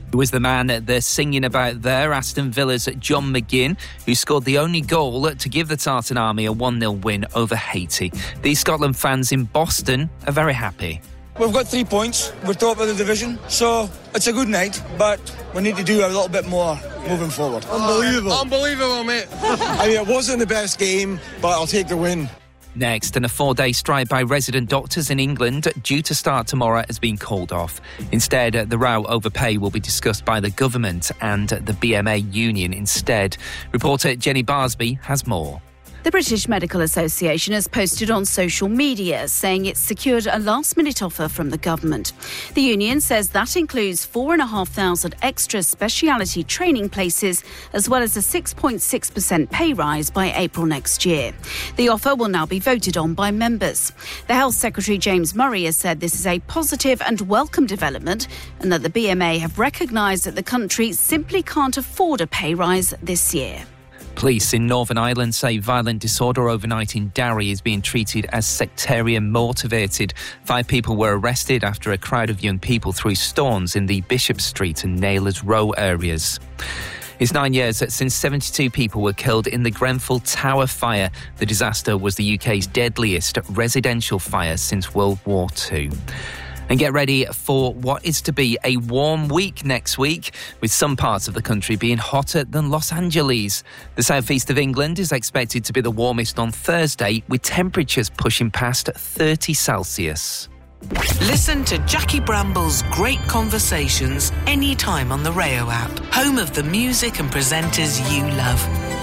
It was the man they're singing about there, Aston Villa's John McGinn, who scored the only goal to give the Tartan Army a 1-0 win over Haiti. These Scotland fans in Boston are very happy. We've got 3 points. We're top of the division, so it's a good night, but we need to do a little bit more moving forward. Unbelievable, mate. I mean, it wasn't the best game, but I'll take the win. Next, and a 4-day strike by resident doctors in England due to start tomorrow has been called off. Instead, the row over pay will be discussed by the government and the BMA union instead. Reporter Jenny Barsby has more. The British Medical Association has posted on social media saying it's secured a last-minute offer from the government. The union says that includes 4,500 extra speciality training places as well as a 6.6% pay rise by April next year. The offer will now be voted on by members. The Health Secretary James Murray has said this is a positive and welcome development and that the BMA have recognised that the country simply can't afford a pay rise this year. Police in Northern Ireland say violent disorder overnight in Derry is being treated as sectarian motivated. 5 people were arrested after a crowd of young people threw stones in the Bishop Street and Naylors Row areas. It's 9 years since 72 people were killed in the Grenfell Tower fire. The disaster was the UK's deadliest residential fire since World War II. And get ready for what is to be a warm week next week, with some parts of the country being hotter than Los Angeles. The southeast of England is expected to be the warmest on Thursday, with temperatures pushing past 30 Celsius. Listen to Jackie Bramble's Great Conversations anytime on the Rayo app, home of the music and presenters you love.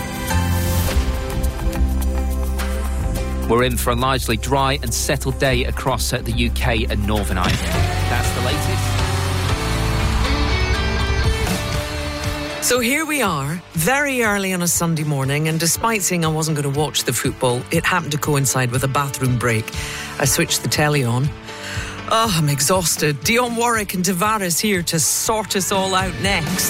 We're in for a largely dry and settled day across the UK and Northern Ireland. That's the latest. So here we are, very early on a Sunday morning, and despite saying I wasn't going to watch the football, it happened to coincide with a bathroom break. I switched the telly on. Oh, I'm exhausted. Dionne Warwick and Tavares here to sort us all out next.